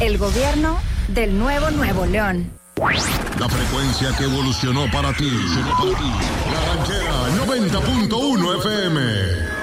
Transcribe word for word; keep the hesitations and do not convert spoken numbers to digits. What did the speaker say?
El gobierno del nuevo Nuevo León. La frecuencia que evolucionó para ti. La Ranchera noventa punto uno F M.